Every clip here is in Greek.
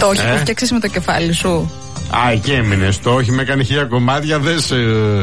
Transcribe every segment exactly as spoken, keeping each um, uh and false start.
Το όχι που φτιάξες με το κεφάλι σου. Α, εκεί έμεινες. Το όχι με κάνει χίλια κομμάτια, δεν σε...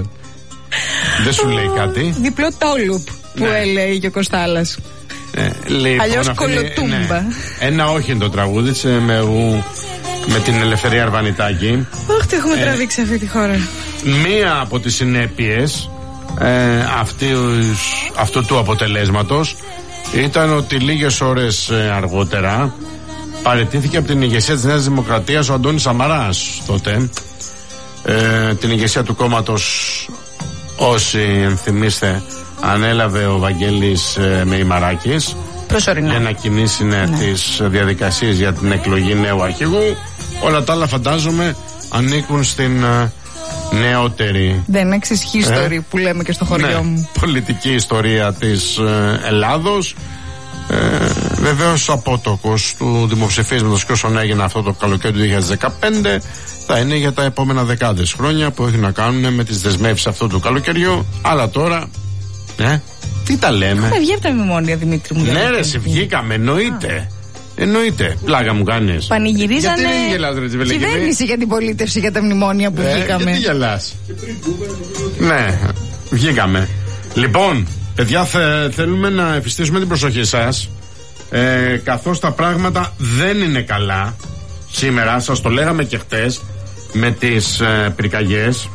δεν σου λέει κάτι. Διπλό τόλουπ που ναι. έλεγε και ο Κωστάλας. Ε, λοιπόν, αλλιώς κολοτούμπα. Ναι. Ένα όχι είναι το τραγούδι με, με την Ελευθερία Αρβανιτάκη. Όχι, τι έχουμε ε, τραβήξει αυτή τη χώρα. Μία από τις συνέπειες ε, αυτούς, αυτού του αποτελέσματος ήταν ότι λίγες ώρες ε, αργότερα παραιτήθηκε από την ηγεσία της Νέας Δημοκρατίας ο Αντώνης Σαμαράς τότε. Ε, την ηγεσία του κόμματος, όσοι ενθυμίστε, ανέλαβε ο Βαγγέλης ε, Μεϊμαράκης προσωρινά για να κινήσει ναι, ναι. τις διαδικασίες για την εκλογή νέου αρχηγού. Όλα τα άλλα φαντάζομαι ανήκουν στην ε, νεότερη, δεν είναι history ε, που λέμε και στο χωριό ναι, μου, πολιτική ιστορία της ε, Ελλάδος. Ε, βεβαίως απότοκος του δημοψηφίσματος και όσον έγινε αυτό το καλοκαίρι του δύο χιλιάδες δεκαπέντε θα είναι για τα επόμενα δεκάδες χρόνια που έχει να κάνουν με τις δεσμεύσεις αυτού του καλοκαιριού. Αλλά τώρα ε, τι τα λέμε. Έχουμε βγει από τα μνημόνια, Δημήτρη μου. Ναι ρε, σε βγήκαμε, εννοείται. Εννοείται. Πλάκα μου κάνεις. Πανηγυρίζανε γελάς, κυβέρνηση για την πολίτευση για τα μνημόνια που ε, βγήκαμε. Γιατί γελάς. Ναι, βγήκαμε. Λοιπόν, παιδιά, θε, θέλουμε να εφιστήσουμε την προσοχή σας, ε, καθώς τα πράγματα δεν είναι καλά σήμερα. Σας το λέγαμε και χτες με τις ε, πυρκαγιές.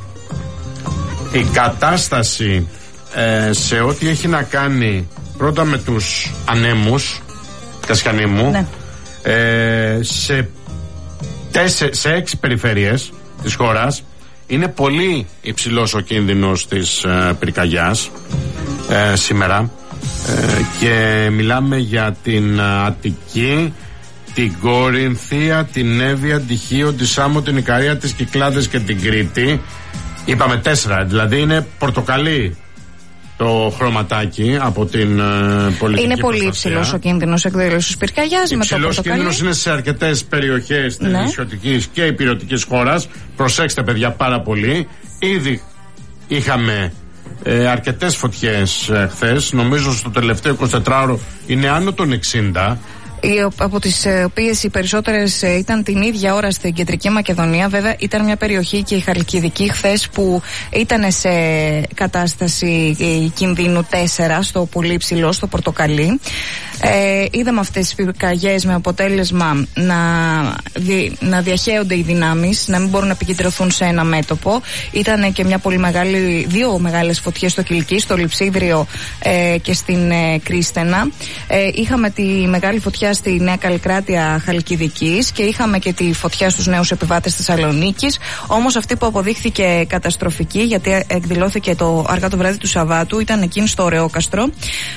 Η κατάσταση ε, σε ό,τι έχει να κάνει πρώτα με τους ανέμους, Κασιανή μου, ναι. ε, σε, τέσσε, σε έξι περιφέρειες της χώρας είναι πολύ υψηλός ο κίνδυνος της ε, πυρκαγιάς ε, σήμερα ε, και μιλάμε για την Αττική, την Κορινθία, την Εύβοια, τη Χίο, τη Σάμο, την Ικαρία, τις Κυκλάδες και την Κρήτη. Είπαμε τέσσερα, δηλαδή είναι πορτοκαλί το χρωματάκι από την ε, πολιτική είναι πολύ υψηλός ο κίνδυνος εκδήλωσης πυρκαγιάς. Υψηλός κίνδυνος είναι σε αρκετές περιοχές της ναι. νησιωτικής και υπηρετικής χώρας. Προσέξτε παιδιά πάρα πολύ. Ήδη είχαμε ε, αρκετές φωτιές ε, χθες. Νομίζω στο τελευταίο εικοσιτετράωρο είναι άνω των εξήντα. Από τις οποίες οι περισσότερες ήταν την ίδια ώρα στην Κεντρική Μακεδονία. Βέβαια ήταν μια περιοχή και η Χαλκιδική χθες που ήταν σε κατάσταση κινδύνου τέσσερα, στο πολύ ψηλό, στο πορτοκαλί. Ε, είδαμε αυτές τις πυρκαγιές με αποτέλεσμα να, δι, να διαχέονται οι δυνάμεις, να μην μπορούν να επικεντρωθούν σε ένα μέτωπο. Ήταν και μια πολύ μεγάλη, δύο μεγάλες φωτιές στο Κιλκί, στο Λειψίδριο ε, και στην ε, Κρίστενα. Ε, είχαμε τη μεγάλη φωτιά στη Νέα Καλλικράτεια Χαλκιδικής και είχαμε και τη φωτιά στους νέους επιβάτες Θεσσαλονίκης. Όμως αυτή που αποδείχθηκε καταστροφική, γιατί εκδηλώθηκε το αργά το βράδυ του Σαββάτου, ήταν εκείνη στο Ωρεόκαστρο,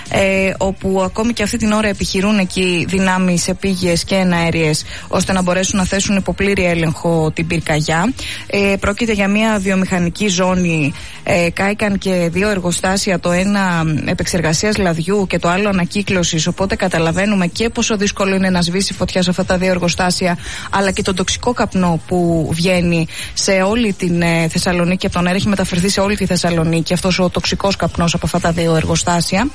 ε, όπου ακόμη και αυτή την ώρα επιχειρούν εκεί δυνάμεις επίγειες και εναέριες, ώστε να μπορέσουν να θέσουν υπό πλήρη έλεγχο την πυρκαγιά. Ε, πρόκειται για μια βιομηχανική ζώνη. Ε, κάηκαν και δύο εργοστάσια, το ένα επεξεργασίας λαδιού και το άλλο ανακύκλωσης. Οπότε καταλαβαίνουμε και πόσο δύσκολο είναι να σβήσει φωτιά σε αυτά τα δύο εργοστάσια, αλλά και τον τοξικό καπνό που βγαίνει σε όλη την ε, Θεσσαλονίκη. Από τον αέρα έχει μεταφερθεί σε όλη τη Θεσσαλονίκη αυτός ο τοξικός καπνός από αυτά τα δύο εργοστάσια.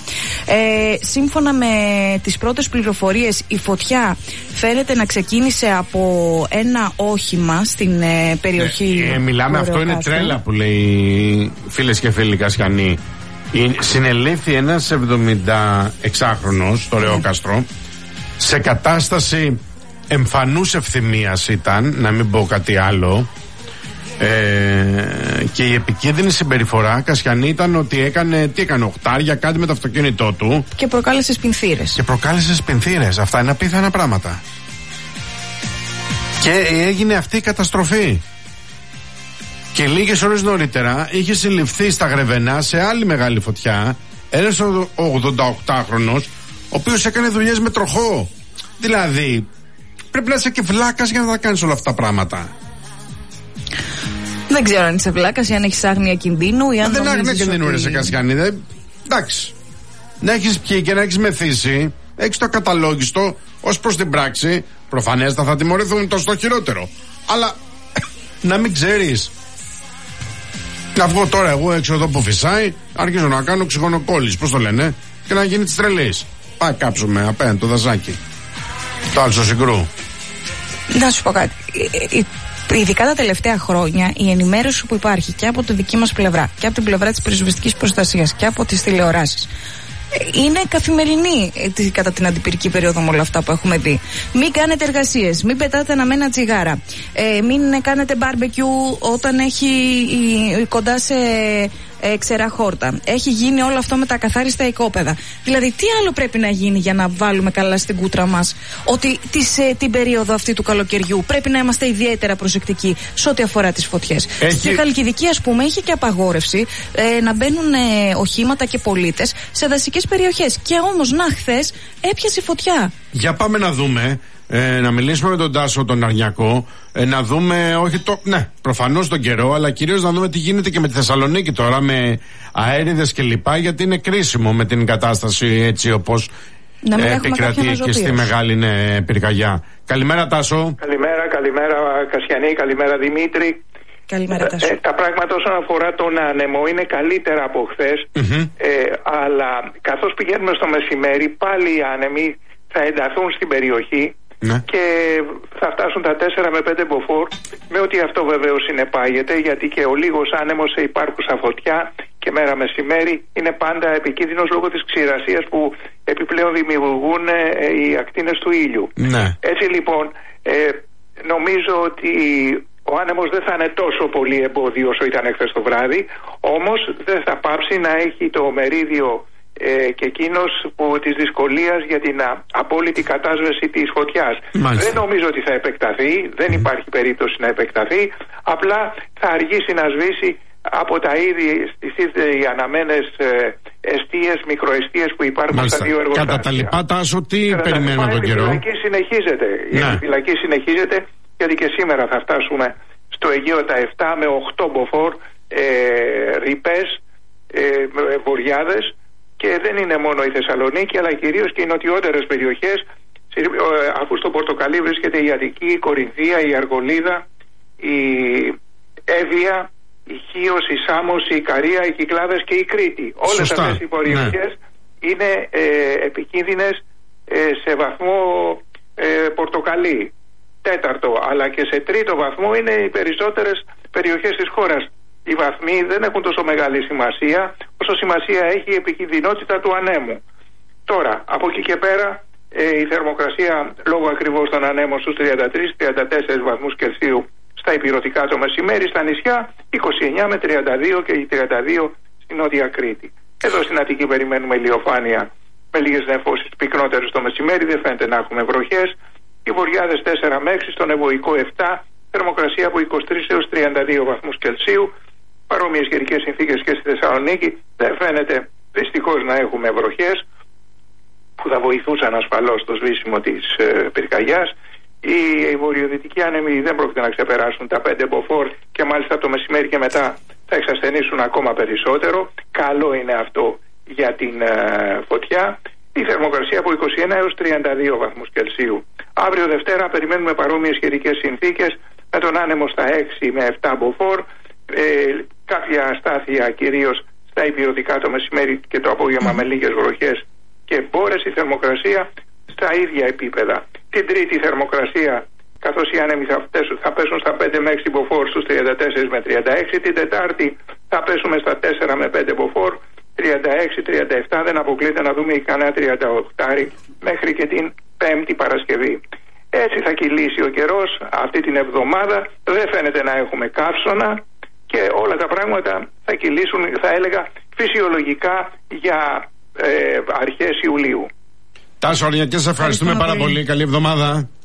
Ε, σύμφωνα με τις πρώτες πληροφορίες, η φωτιά φαίνεται να ξεκίνησε από ένα όχημα στην ε, περιοχή. Ε, ε, μιλάμε, αυτό είναι τρέλα που λέει, φίλες και φίλοι Κασιανοί. Συνελήφθη ένας εβδομηνταεξάχρονος στο Ρεόκαστρο σε κατάσταση εμφανούς ευθυμίας ήταν, να μην πω κάτι άλλο. Ε, και η επικίνδυνη συμπεριφορά, Κασιανή, ήταν ότι έκανε, τι έκανε, οχτάρια, κάτι με το αυτοκίνητό του. Και προκάλεσε σπινθήρες. Και προκάλεσε σπινθήρες. Αυτά είναι απίθανα πράγματα. Και έγινε αυτή η καταστροφή. Και λίγες ώρες νωρίτερα είχε συλληφθεί στα Γρεβενά σε άλλη μεγάλη φωτιά ένας ογδονταοκτάχρονος, ο οποίος έκανε δουλειές με τροχό. Δηλαδή, πρέπει να είσαι και βλάκας για να τα κάνεις όλα αυτά τα πράγματα. Δεν ξέρω αν είσαι βλάκας ή αν έχεις άγνοια κινδύνου ή αν. Δεν άγνοια κινδύνου, ρε σε Κασιανή. Εντάξει. Να έχεις πιει και να έχεις μεθύσει, έχεις το καταλόγιστο ως προς την πράξη. Προφανέστατα θα τιμωρηθούν, το στο χειρότερο. Αλλά να μην ξέρεις. Να βγω τώρα εγώ έξω εδώ που φυσάει, αρχίζω να κάνω ξυγονοκόλλης, πώς το λένε, και να γίνει της τρελής. Πάει κάψουμε απέναντι το δασάκι. Το άλσο συγκρού. Να σου πω κάτι. Ειδικά τα τελευταία χρόνια, η ενημέρωση που υπάρχει και από τη δική μας πλευρά και από την πλευρά της πυροσβεστικής προστασίας και από τις τηλεοράσεις είναι καθημερινή κατά την αντιπυρική περίοδο με όλα αυτά που έχουμε δει. Μην κάνετε εργασίες, μην πετάτε αναμένα τσιγάρα, ε, μην κάνετε μπάρμπεκιου όταν έχει η, κοντά σε ε, ξερά χόρτα. Έχει γίνει όλο αυτό με τα ακαθάριστα οικόπεδα. Δηλαδή, τι άλλο πρέπει να γίνει για να βάλουμε καλά στην κούτρα μας ότι τις, ε, την περίοδο αυτή του καλοκαιριού πρέπει να είμαστε ιδιαίτερα προσεκτικοί σε ό,τι αφορά τις φωτιές. Έχει... Στη Χαλκιδική, ας πούμε, είχε και απαγόρευση ε, να μπαίνουν ε, οχήματα και πολίτες σε δασικές περιοχές. Και όμως, να, χθες έπιασε φωτιά. Για πάμε να δούμε. Ε, να μιλήσουμε με τον Τάσο τον Αρνιακό, ε, να δούμε, όχι το, ναι, προφανώς τον καιρό, αλλά κυρίως να δούμε τι γίνεται και με τη Θεσσαλονίκη τώρα, με αέριδες και λοιπά, γιατί είναι κρίσιμο με την κατάσταση έτσι όπως ε, επικρατεί εκεί στη μεγάλη ναι, πυρκαγιά. Καλημέρα Τάσο. Καλημέρα, καλημέρα Κασιανή, καλημέρα Δημήτρη. Καλημέρα Τάσο. Ε, τα πράγματα όσον αφορά τον άνεμο είναι καλύτερα από χθες, mm-hmm. ε, αλλά καθώς πηγαίνουμε στο μεσημέρι πάλι οι άνεμοι θα ενταθούν στην περιοχή. Ναι. Και θα φτάσουν τα τέσσερα με πέντε μποφόρ, με ό,τι αυτό βεβαίως συνεπάγεται, γιατί και ο λίγος άνεμος σε υπάρχουσα φωτιά και μέρα μεσημέρι είναι πάντα επικίνδυνος λόγω της ξηρασίας που επιπλέον δημιουργούν ε, οι ακτίνες του ήλιου. Ναι. Έτσι λοιπόν ε, νομίζω ότι ο άνεμος δεν θα είναι τόσο πολύ εμπόδιο όσο ήταν χθες το βράδυ, όμως δεν θα πάψει να έχει το μερίδιο Ε, και εκείνος που της δυσκολίας για την α, απόλυτη κατάσβεση της φωτιάς. Μάλιστα. Δεν νομίζω ότι θα επεκταθεί, δεν mm. υπάρχει περίπτωση να επεκταθεί, απλά θα αργήσει να σβήσει από τα ήδη στις οι αναμένες ε, εστίες, μικροεστίες που υπάρχουν. Μάλιστα. Στα δύο εργοστάσια. Κατά τα λοιπά, Τάσο, τι περιμένουμε τον καιρό? Η επιφυλακή συνεχίζεται. Ναι. Η επιφυλακή συνεχίζεται, γιατί και σήμερα θα φτάσουμε στο Αιγαίο τα επτά με οκτώ μποφόρ, ε, ρηπές, ε, βοριάδες. Και δεν είναι μόνο η Θεσσαλονίκη, αλλά κυρίως και οι νοτιότερες περιοχές, αφού στο Πορτοκαλί βρίσκεται η Αττική, η Κορινθία, η Αργολίδα, η Εύβοια, η Χίος, η Σάμος, η Ικαρία, οι Κυκλάδες και η Κρήτη. Όλες αυτές οι περιοχές ναι. είναι ε, επικίνδυνες ε, σε βαθμό ε, Πορτοκαλί. Τέταρτο, αλλά και σε τρίτο βαθμό είναι οι περισσότερες περιοχές της χώρας. Οι βαθμοί δεν έχουν τόσο μεγάλη σημασία όσο σημασία έχει η επικινδυνότητα του ανέμου. Τώρα, από εκεί και πέρα ε, η θερμοκρασία λόγω ακριβώς των ανέμων στους τριάντα τρεις με τριάντα τέσσερις βαθμούς Κελσίου στα ηπειρωτικά το μεσημέρι, στα νησιά είκοσι εννιά με τριάντα δύο και τριάντα δύο στην Νότια Κρήτη. Εδώ στην Αττική περιμένουμε ηλιοφάνεια με λίγες νεφώσεις πυκνότερες το μεσημέρι, δεν φαίνεται να έχουμε βροχές. Οι βοριάδες τέσσερα με έξι, στον Ευωικό επτά, θερμοκρασία από είκοσι τρεις έως τριάντα δύο βαθμούς Κελσίου. Παρόμοιες καιρικές συνθήκες και στη Θεσσαλονίκη, δεν φαίνεται δυστυχώς να έχουμε βροχές που θα βοηθούσαν ασφαλώς το σβήσιμο της ε, πυρκαγιάς. Οι, οι βορειοδυτικοί άνεμοι δεν πρόκειται να ξεπεράσουν τα πέντε μποφόρ και μάλιστα το μεσημέρι και μετά θα εξασθενήσουν ακόμα περισσότερο. Καλό είναι αυτό για την ε, φωτιά. Η θερμοκρασία από είκοσι ένα έως τριάντα δύο βαθμούς Κελσίου. Αύριο Δευτέρα περιμένουμε παρόμοιες καιρικές συνθήκες με τον άνεμο στα έξι με επτά μποφόρ. Ε, κάποια αστάθεια κυρίως στα ηπειρωτικά το μεσημέρι και το απόγευμα mm. με λίγες βροχές και μπόρες, η θερμοκρασία στα ίδια επίπεδα. Την Τρίτη θερμοκρασία, καθώς οι άνεμοι θα, θα πέσουν στα πέντε με έξι μποφόρ στους τριάντα τέσσερα με τριάντα έξι, την Τετάρτη θα πέσουμε στα τέσσερα με πέντε μποφόρ, τριάντα έξι με τριάντα επτά, δεν αποκλείται να δούμε κανένα τριάντα οκτώ μέχρι και την Πέμπτη Παρασκευή. Έτσι θα κυλήσει ο καιρός αυτή την εβδομάδα, δεν φαίνεται να έχουμε καύσωνα και όλα τα πράγματα θα κυλήσουν, θα έλεγα, φυσιολογικά για ε, αρχές Ιουλίου. Τάσο Αρνιακέ, σε ευχαριστούμε πάρα πολύ. Καλή εβδομάδα.